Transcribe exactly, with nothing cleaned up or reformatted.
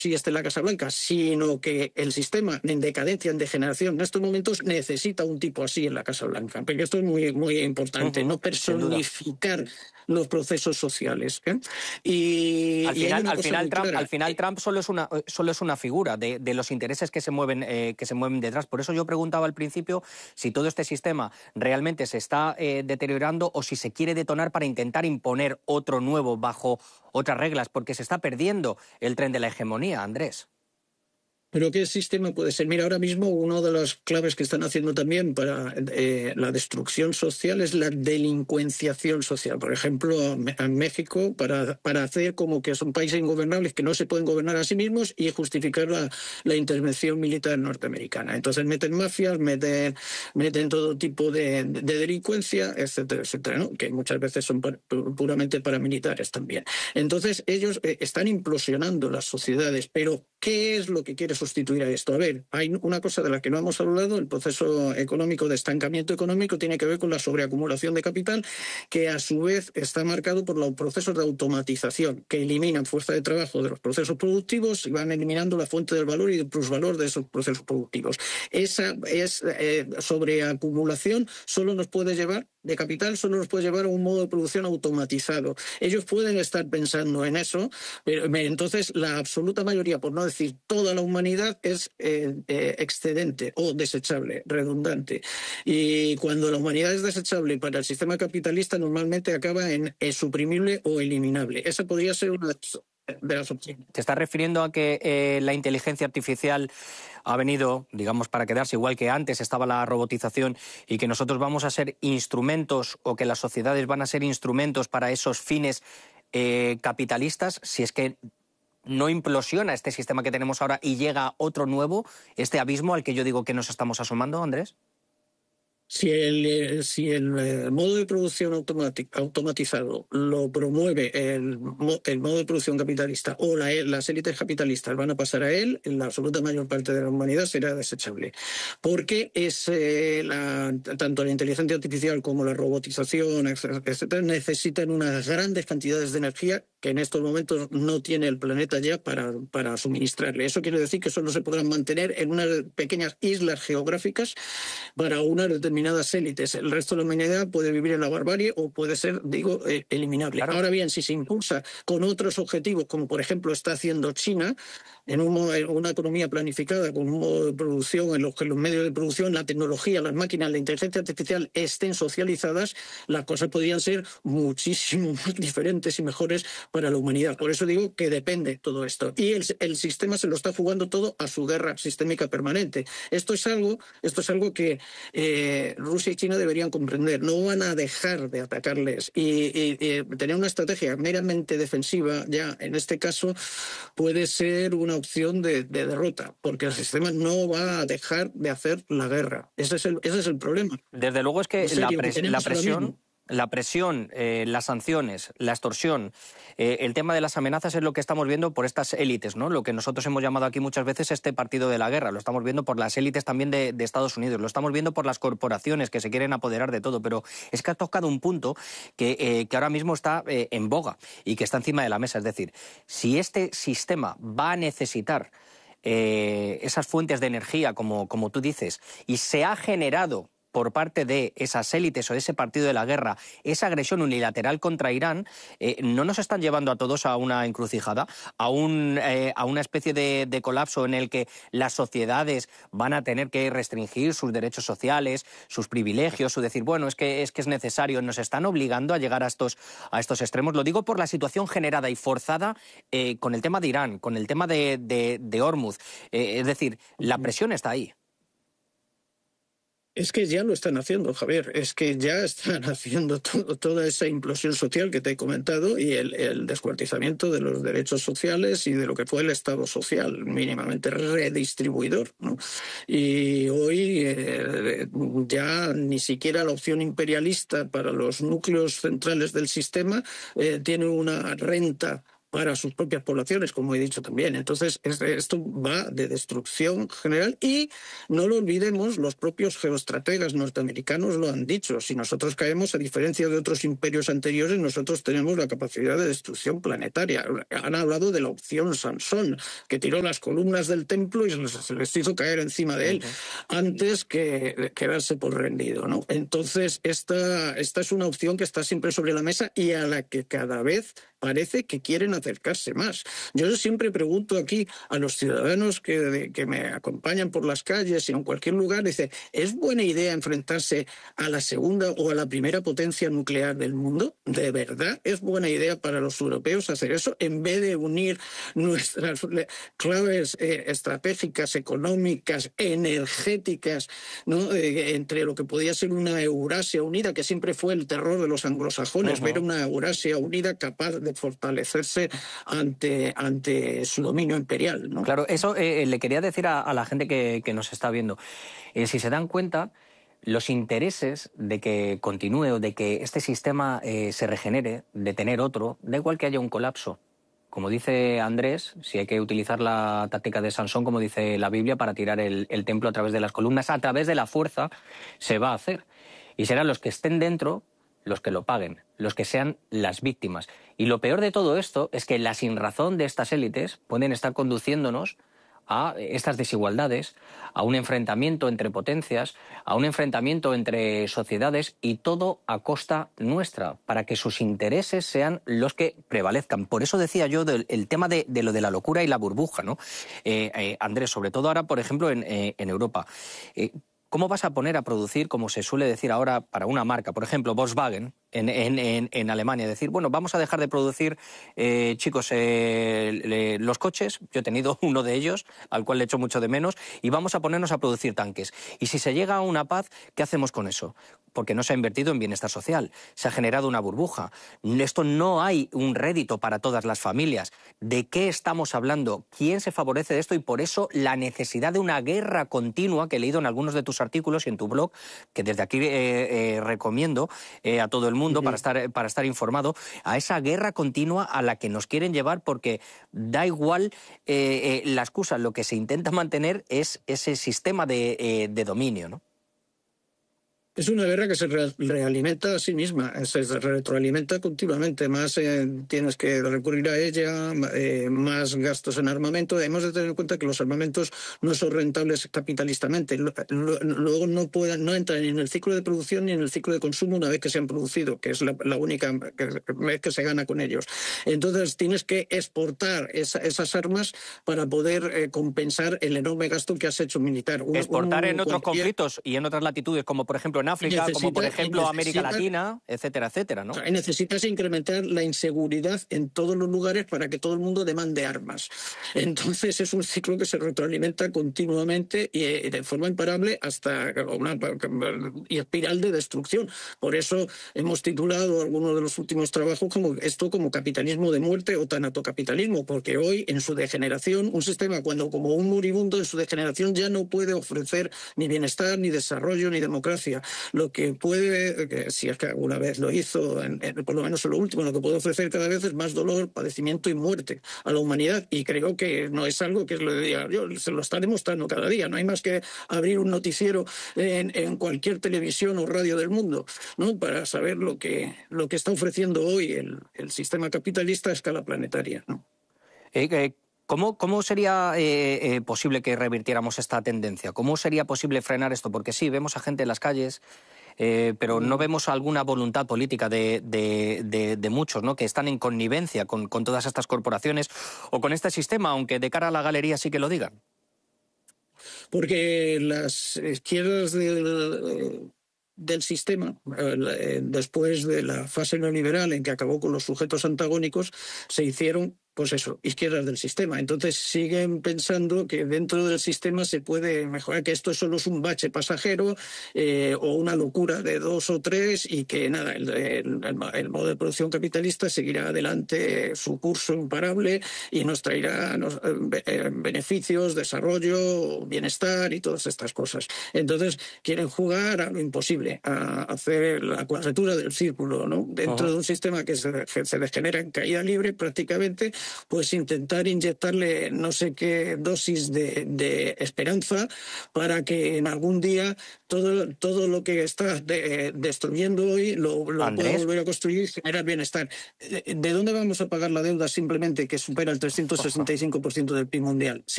sí esté en la Casa Blanca, sino que el sistema en decadencia, en degeneración, en estos momentos necesita un tipo así en la Casa Blanca, porque esto es muy, muy importante, uh-huh, no personificar los procesos sociales. ¿eh? Y, al y final, hay una al cosa final muy Trump, clara. al final Trump solo es una, solo es una figura de, de los intereses que se mueven, eh, que se mueven detrás. Por eso yo preguntaba al principio si todo este sistema realmente se está eh, deteriorando o si se quiere detonar para intentar imponer otro nuevo bajo otras reglas, porque se está perdiendo el tren de la hegemonía, Andrés. ¿Pero qué sistema puede ser? Mira, ahora mismo una de las claves que están haciendo también para eh, la destrucción social es la delincuenciación social. Por ejemplo, en México, para, para hacer como que son países ingobernables que no se pueden gobernar a sí mismos y justificar la, la intervención militar norteamericana. Entonces meten mafias, meten, meten todo tipo de, de delincuencia, etcétera, etcétera, ¿no? Que muchas veces son puramente paramilitares también. Entonces ellos eh, están implosionando las sociedades, pero ¿qué es lo que quiere sustituir a esto? A ver, hay una cosa de la que no hemos hablado, el proceso económico de estancamiento económico tiene que ver con la sobreacumulación de capital, que a su vez está marcado por los procesos de automatización, que eliminan fuerza de trabajo de los procesos productivos y van eliminando la fuente del valor y del plusvalor de esos procesos productivos. Esa es, eh, sobreacumulación solo nos puede llevar de capital solo nos puede llevar a un modo de producción automatizado. Ellos pueden estar pensando en eso, pero entonces la absoluta mayoría, por no decir toda la humanidad, es eh, eh, excedente o desechable, redundante. Y cuando la humanidad es desechable para el sistema capitalista, normalmente acaba en eh, suprimible o eliminable. Esa podría ser una de las opciones. ¿Te estás refiriendo a que eh, la inteligencia artificial ha venido, digamos, para quedarse, igual que antes estaba la robotización, y que nosotros vamos a ser instrumentos, o que las sociedades van a ser instrumentos para esos fines eh, capitalistas, si es que no implosiona este sistema que tenemos ahora y llega otro nuevo, este abismo al que yo digo que nos estamos asomando, Andrés? Si el, si el modo de producción automatizado lo promueve el, el modo de producción capitalista o la, las élites capitalistas van a pasar a él, la absoluta mayor parte de la humanidad será desechable. Porque es, eh, la, tanto la inteligencia artificial como la robotización, etcétera, necesitan unas grandes cantidades de energía que en estos momentos no tiene el planeta ya para, para suministrarle. Eso quiere decir que solo se podrán mantener en unas pequeñas islas geográficas para unas determinadas élites. El resto de la humanidad puede vivir en la barbarie o puede ser, digo, eh, eliminable. Claro. Ahora bien, si se impulsa con otros objetivos, como por ejemplo está haciendo China, en, un, en una economía planificada, con un modo de producción en los que los medios de producción, la tecnología, las máquinas, la inteligencia artificial estén socializadas, las cosas podrían ser muchísimo más diferentes y mejores para la humanidad. Por eso digo que depende todo esto. Y el, el sistema se lo está jugando todo a su guerra sistémica permanente. Esto es algo, esto es algo que eh, Rusia y China deberían comprender. No van a dejar de atacarles. Y, y, y tener una estrategia meramente defensiva, ya en este caso, puede ser una opción de, de derrota, porque el sistema no va a dejar de hacer la guerra. Ese es el, ese es el problema. Desde luego es que la, pres la presión... La presión, eh, las sanciones, la extorsión, eh, el tema de las amenazas es lo que estamos viendo por estas élites, ¿no? Lo que nosotros hemos llamado aquí muchas veces este partido de la guerra. Lo estamos viendo por las élites también de, de Estados Unidos, lo estamos viendo por las corporaciones que se quieren apoderar de todo, pero es que ha tocado un punto que, eh, que ahora mismo está eh, en boga y que está encima de la mesa. Es decir, si este sistema va a necesitar eh, esas fuentes de energía, como, como tú dices, y se ha generado por parte de esas élites o de ese partido de la guerra, esa agresión unilateral contra Irán, eh, no nos están llevando a todos a una encrucijada, a, un, eh, a una especie de, de colapso en el que las sociedades van a tener que restringir sus derechos sociales, sus privilegios, o decir, bueno, es que es, que es necesario, nos están obligando a llegar a estos, a estos extremos. Lo digo por la situación generada y forzada eh, con el tema de Irán, con el tema de, de, de Hormuz. Eh, es decir, la presión está ahí. Es que ya lo están haciendo, Javier, es que ya están haciendo todo, toda esa implosión social que te he comentado y el, el descuartizamiento de los derechos sociales y de lo que fue el Estado social mínimamente redistribuidor, ¿no? Y hoy eh, ya ni siquiera la opción imperialista para los núcleos centrales del sistema eh, tiene una renta para sus propias poblaciones, como he dicho también. Entonces, esto va de destrucción general y no lo olvidemos, los propios geoestrategas norteamericanos lo han dicho. Si nosotros caemos, a diferencia de otros imperios anteriores, nosotros tenemos la capacidad de destrucción planetaria. Han hablado de la opción Sansón, que tiró las columnas del templo y se les hizo caer encima de él antes que quedarse por rendido, ¿no? Entonces, esta, esta es una opción que está siempre sobre la mesa y a la que cada vez parece que quieren acercarse más. Yo siempre pregunto aquí a los ciudadanos que, que me acompañan por las calles y en cualquier lugar, dice, ¿es buena idea enfrentarse a la segunda o a la primera potencia nuclear del mundo? ¿De verdad es buena idea para los europeos hacer eso en vez de unir nuestras claves eh, estratégicas, económicas, energéticas, ¿no? Eh, entre lo que podía ser una Eurasia unida, que siempre fue el terror de los anglosajones, uh-huh. ver una Eurasia unida capaz de fortalecerse ante, ante su dominio imperial, ¿no? Claro, eso eh, le quería decir a, a la gente que, que nos está viendo. Eh, si se dan cuenta, los intereses de que continúe o de que este sistema eh, se regenere, de tener otro, da igual que haya un colapso. Como dice Andrés, si hay que utilizar la táctica de Sansón, como dice la Biblia, para tirar el, el templo a través de las columnas, a través de la fuerza, se va a hacer. Y serán los que estén dentro los que lo paguen, los que sean las víctimas. Y lo peor de todo esto es que la sinrazón de estas élites pueden estar conduciéndonos a estas desigualdades, a un enfrentamiento entre potencias, a un enfrentamiento entre sociedades y todo a costa nuestra, para que sus intereses sean los que prevalezcan. Por eso decía yo del el tema de, de lo de la locura y la burbuja, ¿no? Eh, eh, Andrés, sobre todo ahora, por ejemplo, en, eh, en Europa. Eh, ¿Cómo vas a poner a producir, como se suele decir ahora, para una marca, por ejemplo, Volkswagen, en, en, en, en Alemania? Decir, bueno, vamos a dejar de producir, eh, chicos, eh, le, los coches. Yo he tenido uno de ellos, al cual le echo mucho de menos, y vamos a ponernos a producir tanques. Y si se llega a una paz, ¿qué hacemos con eso? Porque no se ha invertido en bienestar social, se ha generado una burbuja. Esto no hay un rédito para todas las familias. ¿De qué estamos hablando? ¿Quién se favorece de esto? Y por eso la necesidad de una guerra continua, que he leído en algunos de tus artículos y en tu blog, que desde aquí eh, eh, recomiendo eh, a todo el mundo uh-huh. para estar, para estar informado, a esa guerra continua a la que nos quieren llevar, porque da igual eh, eh, la excusa, lo que se intenta mantener es ese sistema de, eh, de dominio, ¿no? Es una guerra que se re realimenta a sí misma, se retroalimenta continuamente, más eh, tienes que recurrir a ella, eh, más gastos en armamento. Hemos de tener en cuenta que los armamentos no son rentables capitalistamente, luego no, pueden, no entran ni en el ciclo de producción ni en el ciclo de consumo una vez que se han producido, que es la, la única vez que se gana con ellos. Entonces tienes que exportar esa, esas armas para poder eh, compensar el enorme gasto que has hecho militar. Un, exportar un, en otros cualquier... conflictos y en otras latitudes, como por ejemplo en África, necesita, como por ejemplo América Latina, etcétera, etcétera, ¿no? Necesitas incrementar la inseguridad en todos los lugares para que todo el mundo demande armas. Entonces es un ciclo que se retroalimenta continuamente y de forma imparable hasta una y espiral de destrucción. Por eso hemos titulado algunos de los últimos trabajos como esto como capitalismo de muerte o tanatocapitalismo, porque hoy en su degeneración, un sistema cuando como un moribundo en su degeneración ya no puede ofrecer ni bienestar, ni desarrollo, ni democracia. Lo que puede, que si es que alguna vez lo hizo, en, en, por lo menos en lo último, lo que puede ofrecer cada vez es más dolor, padecimiento y muerte a la humanidad. Y creo que no es algo que es lo de diario, se lo está demostrando cada día. No hay más que abrir un noticiero en, en cualquier televisión o radio del mundo, ¿no? Para saber lo que, lo que está ofreciendo hoy el, el sistema capitalista a escala planetaria, ¿no? Eh, eh... ¿Cómo, cómo sería eh, eh, posible que revirtiéramos esta tendencia? ¿Cómo sería posible frenar esto? Porque sí, vemos a gente en las calles, eh, pero no vemos alguna voluntad política de, de, de, de muchos, ¿no? Que están en connivencia con, con todas estas corporaciones o con este sistema, aunque de cara a la galería sí que lo digan. Porque las izquierdas del... del sistema, eh, después de la fase neoliberal en que acabó con los sujetos antagónicos, se hicieron, pues eso, izquierdas del sistema. Entonces siguen pensando que dentro del sistema se puede mejorar, que esto solo es un bache pasajero eh, o una locura de dos o tres y que nada, el, el, el modo de producción capitalista seguirá adelante su curso imparable y nos traerá nos, eh, beneficios, desarrollo, bienestar y todas estas cosas. Entonces quieren jugar a lo imposible. vuelve a hacer la cuadratura del círculo, ¿no? Dentro uh-huh. de un sistema que se, que se degenera en caída libre prácticamente, pues intentar inyectarle no sé qué dosis de, de esperanza para que en algún día todo, todo lo que está de, destruyendo hoy lo, lo pueda volver a construir y generar bienestar. ¿De dónde vamos a pagar la deuda simplemente que supera el trescientos sesenta y cinco por ciento del P I B mundial?